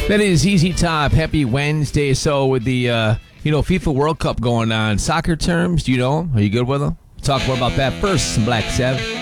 That is Easy Top. Happy Wednesday. So with the FIFA World Cup going on, soccer terms, do you know them? Are you good with them? Talk more about that first. Some Black Sabbath.